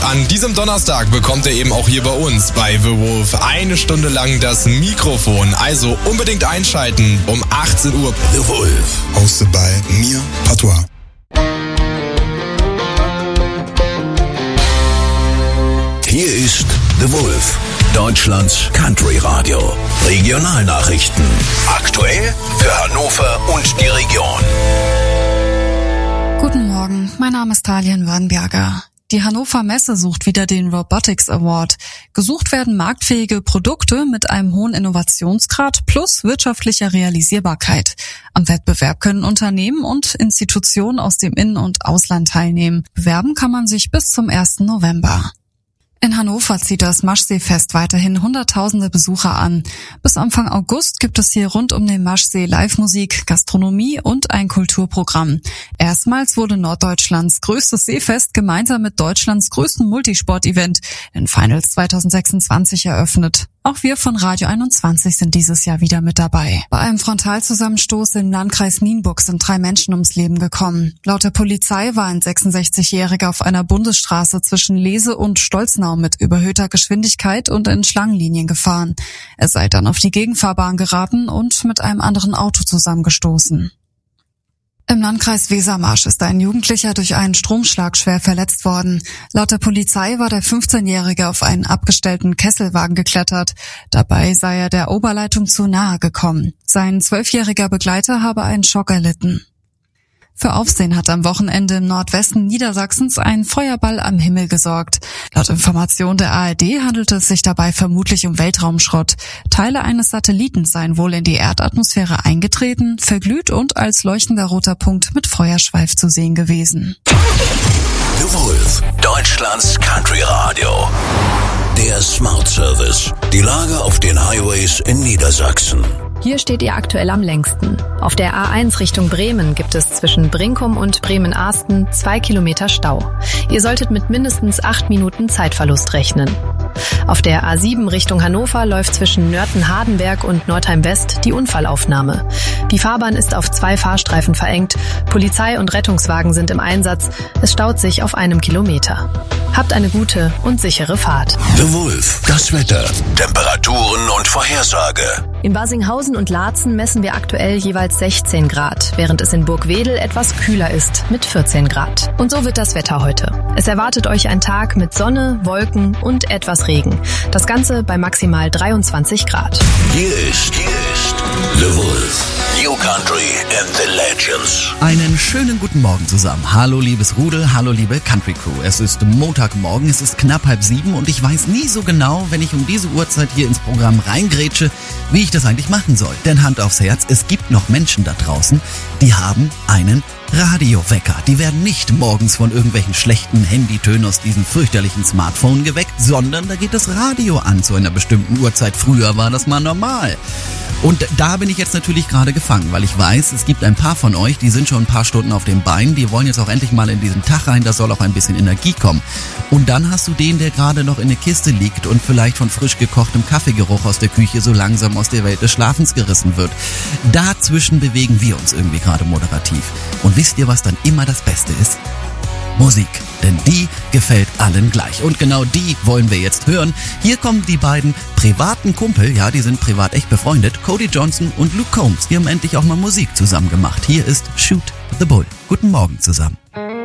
an diesem Donnerstag bekommt er eben auch hier bei uns bei The Wolf 1 Stunde lang das Mikrofon. Also unbedingt einschalten um 18 Uhr. The Wolf, hosted by mir, Patois. Hier ist The Wolf, Deutschlands Country Radio. Regionalnachrichten. Aktuell für Hannover und die Region. Guten Morgen, mein Name ist Talian Wörnberger. Die Hannover Messe sucht wieder den Robotics Award. Gesucht werden marktfähige Produkte mit einem hohen Innovationsgrad plus wirtschaftlicher Realisierbarkeit. Am Wettbewerb können Unternehmen und Institutionen aus dem In- und Ausland teilnehmen. Bewerben kann man sich bis zum 1. November. In Hannover zieht das Maschsee-Fest weiterhin Hunderttausende Besucher an. Bis Anfang August gibt es hier rund um den Maschsee Live-Musik, Gastronomie und ein Kulturprogramm. Erstmals wurde Norddeutschlands größtes Seefest gemeinsam mit Deutschlands größtem Multisport-Event, den Finals 2026, eröffnet. Auch wir von Radio 21 sind dieses Jahr wieder mit dabei. Bei einem Frontalzusammenstoß im Landkreis Nienburg sind 3 Menschen ums Leben gekommen. Laut der Polizei war ein 66-Jähriger auf einer Bundesstraße zwischen Lese und Stolznau mit überhöhter Geschwindigkeit und in Schlangenlinien gefahren. Er sei dann auf die Gegenfahrbahn geraten und mit einem anderen Auto zusammengestoßen. Im Landkreis Wesermarsch ist ein Jugendlicher durch einen Stromschlag schwer verletzt worden. Laut der Polizei war der 15-Jährige auf einen abgestellten Kesselwagen geklettert. Dabei sei er der Oberleitung zu nahe gekommen. Sein 12-jähriger Begleiter habe einen Schock erlitten. Für Aufsehen hat am Wochenende im Nordwesten Niedersachsens ein Feuerball am Himmel gesorgt. Laut Information der ARD handelte es sich dabei vermutlich um Weltraumschrott. Teile eines Satelliten seien wohl in die Erdatmosphäre eingetreten, verglüht und als leuchtender roter Punkt mit Feuerschweif zu sehen gewesen. The Wolf, Deutschlands Country Radio. Der Smart Service. Die Lage auf den Highways in Niedersachsen. Hier steht ihr aktuell am längsten. Auf der A1 Richtung Bremen gibt es zwischen Brinkum und Bremen-Arsten 2 Kilometer Stau. Ihr solltet mit mindestens 8 Minuten Zeitverlust rechnen. Auf der A7 Richtung Hannover läuft zwischen Nörten-Hardenberg und Nordheim-West die Unfallaufnahme. Die Fahrbahn ist auf 2 Fahrstreifen verengt. Polizei und Rettungswagen sind im Einsatz. Es staut sich auf 1 Kilometer. Habt eine gute und sichere Fahrt. The Wolf, das Wetter, Temperaturen und Vorhersage. In Basinghausen und Laatzen messen wir aktuell jeweils 16 Grad, während es in Burgwedel etwas kühler ist mit 14 Grad. Und so wird das Wetter heute. Es erwartet euch ein Tag mit Sonne, Wolken und etwas Regen. Das Ganze bei maximal 23 Grad. Hier ist The Wolf. New Country and the Legends. Einen schönen guten Morgen zusammen. Hallo liebes Rudel, hallo liebe Country Crew. Es ist Montagmorgen, es ist knapp 6:30 und ich weiß nie so genau, wenn ich um diese Uhrzeit hier ins Programm reingrätsche, wie ich das eigentlich machen soll. Denn Hand aufs Herz, es gibt noch Menschen da draußen, die haben einen Radiowecker. Die werden nicht morgens von irgendwelchen schlechten Handytönen aus diesen fürchterlichen Smartphones geweckt, sondern da geht das Radio an zu einer bestimmten Uhrzeit. Früher war das mal normal. Und da bin ich jetzt natürlich gerade gefangen, weil ich weiß, es gibt ein paar von euch, die sind schon ein paar Stunden auf den Beinen, die wollen jetzt auch endlich mal in diesen Tag rein, da soll auch ein bisschen Energie kommen. Und dann hast du den, der gerade noch in der Kiste liegt und vielleicht von frisch gekochtem Kaffeegeruch aus der Küche so langsam aus der Welt des Schlafens gerissen wird. Dazwischen bewegen wir uns irgendwie gerade moderativ. Und wisst ihr, was dann immer das Beste ist? Musik, denn die gefällt allen gleich. Und genau die wollen wir jetzt hören. Hier kommen die beiden privaten Kumpel, ja, die sind privat echt befreundet, Cody Johnson und Luke Combs. Die haben endlich auch mal Musik zusammen gemacht. Hier ist Shoot the Bull. Guten Morgen zusammen.